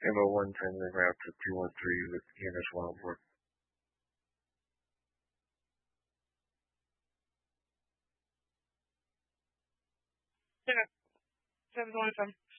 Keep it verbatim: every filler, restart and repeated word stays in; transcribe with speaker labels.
Speaker 1: M O one sending the route to two one three with E M S one oh four.
Speaker 2: Yeah, seven twenty-seven.